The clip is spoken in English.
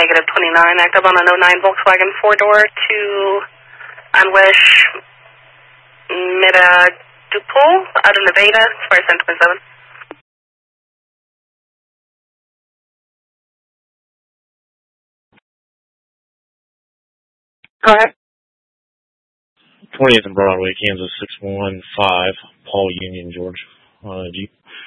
negative 29, active on an '09 Volkswagen 4-door to Anwish Miradupul out of Nevada, Square 1027. Go ahead. 20th and Broadway, Kansas 615, Paul Union, George, Jeep.